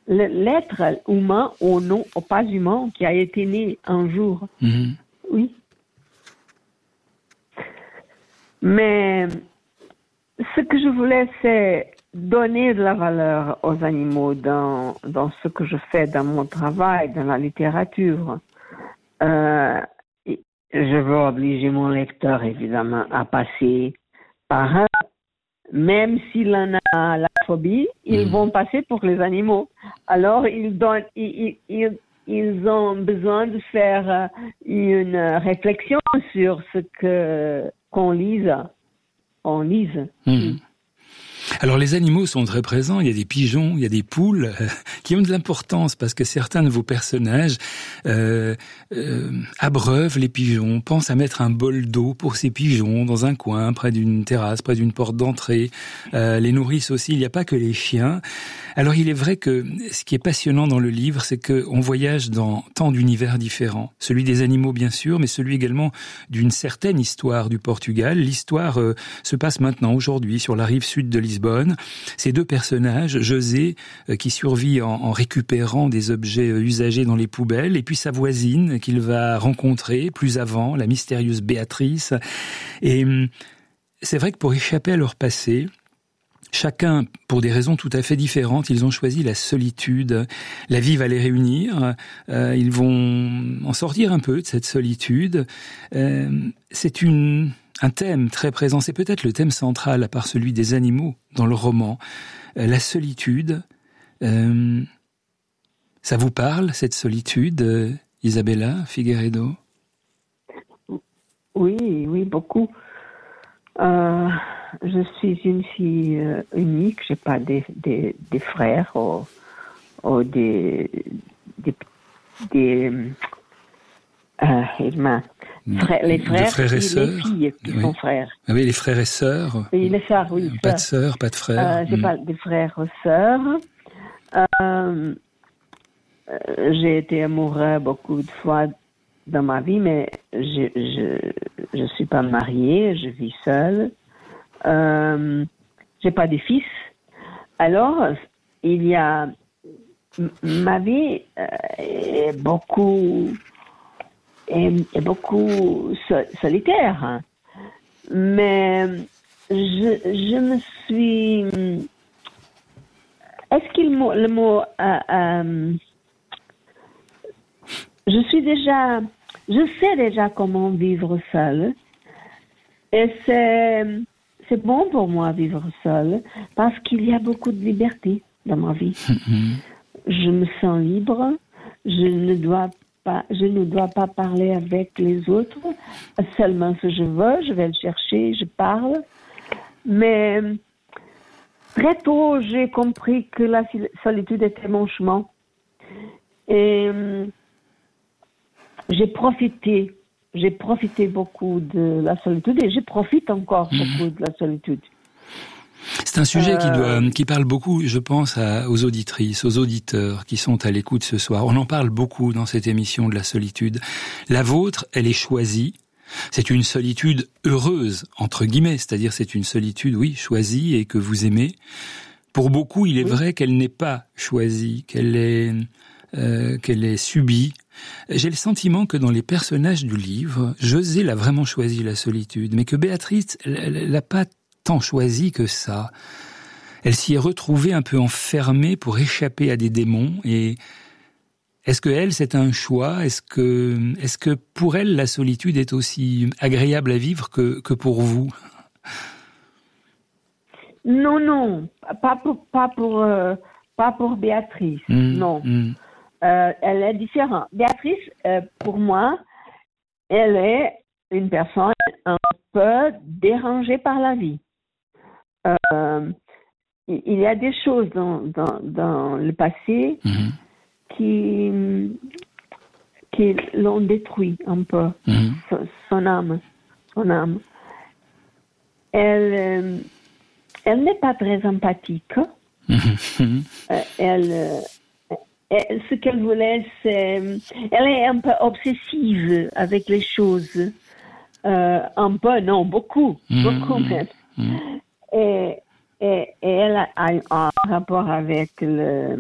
l'être humain ou non, ou pas humain, qui a été né un jour. Oui. Mais ce que je voulais, c'est donner de la valeur aux animaux dans ce que je fais, dans mon travail, dans la littérature. Je veux obliger mon lecteur, évidemment, à passer par un. Même s'il en a la phobie, ils vont passer pour les animaux. Alors, ils ont besoin de faire une réflexion sur ce qu'on lise. Alors les animaux sont très présents, il y a des pigeons, il y a des poules qui ont de l'importance parce que certains de vos personnages abreuvent les pigeons, pensent à mettre un bol d'eau pour ces pigeons dans un coin, près d'une terrasse, près d'une porte d'entrée, les nourrissent aussi, il n'y a pas que les chiens. Alors il est vrai que ce qui est passionnant dans le livre, c'est qu'on voyage dans tant d'univers différents. Celui des animaux bien sûr, mais celui également d'une certaine histoire du Portugal. L'histoire se passe maintenant, aujourd'hui, sur la rive sud de Lisbonne. Ces deux personnages, José, qui survit en récupérant des objets usagés dans les poubelles, et puis sa voisine qu'il va rencontrer plus avant, la mystérieuse Béatrice. Et c'est vrai que pour échapper à leur passé, chacun, pour des raisons tout à fait différentes, ils ont choisi la solitude. La vie va les réunir, ils vont en sortir un peu de cette solitude. C'est un thème très présent, c'est peut-être le thème central, à part celui des animaux, dans le roman. La solitude, ça vous parle, cette solitude, Isabella Figueiredo? Oui, beaucoup. Je suis une fille unique, j'ai pas des frères ou des les frères et sœurs, les filles qui sont frères. Ah oui, les frères et sœurs. Oui, les sœurs, oui. Pas de sœurs, pas de frères. J'ai pas de frères ou sœurs. J'ai été amoureux beaucoup de fois dans ma vie, mais je suis pas mariée, je vis seule. J'ai pas de fils. Alors, il y a ma vie est beaucoup solitaire, hein. Mais je me suis. Est-ce qu'il le mot je sais déjà comment vivre seule, et c'est bon pour moi vivre seule parce qu'il y a beaucoup de liberté dans ma vie. Je me sens libre, je ne dois pas parler avec les autres, seulement ce que je veux, je vais le chercher, je parle. Mais très tôt, j'ai compris que la solitude était mon chemin. Et j'ai profité beaucoup de la solitude et je profite encore beaucoup de la solitude. C'est un sujet qui parle beaucoup, je pense, aux auditrices, aux auditeurs qui sont à l'écoute ce soir. On en parle beaucoup dans cette émission de la solitude. La vôtre, elle est choisie. C'est une solitude heureuse, entre guillemets, c'est-à-dire c'est une solitude, oui, choisie et que vous aimez. Pour beaucoup, il est vrai qu'elle n'est pas choisie, qu'elle est subie. J'ai le sentiment que dans les personnages du livre, José l'a vraiment choisi, la solitude, mais que Béatrice, elle l'a pas tant choisi que ça. Elle s'y est retrouvée un peu enfermée pour échapper à des démons. Et est-ce que elle, c'est un choix? Est-ce que pour elle, la solitude est aussi agréable à vivre que pour vous? Non, pas pour Béatrice, non. Elle est différente. Béatrice, pour moi, elle est une personne un peu dérangée par la vie. Il y a des choses dans le passé qui l'ont détruit un peu, son âme. Elle n'est pas très empathique. Ce qu'elle voulait, elle est un peu obsessive avec les choses. Un peu, non, beaucoup même. Et elle a un rapport avec le